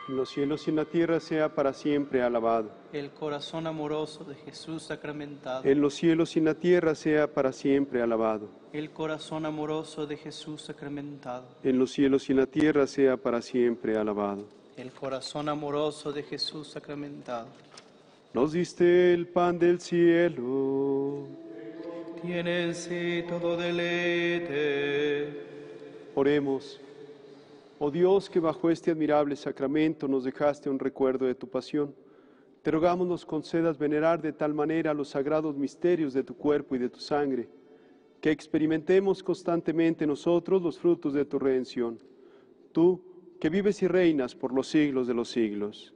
en los cielos y en la tierra sea para siempre alabado. El corazón amoroso de Jesús sacramentado. En los cielos y en la tierra sea para siempre alabado. El corazón amoroso de Jesús sacramentado. En los cielos y en la tierra sea para siempre alabado. El corazón amoroso de Jesús sacramentado. Nos diste el pan del cielo. Tiene en sí todo deleite. Oremos. Oh Dios, que bajo este admirable sacramento nos dejaste un recuerdo de tu pasión, te rogamos nos concedas venerar de tal manera los sagrados misterios de tu cuerpo y de tu sangre, que experimentemos constantemente nosotros los frutos de tu redención. Tú, que vives y reinas por los siglos de los siglos.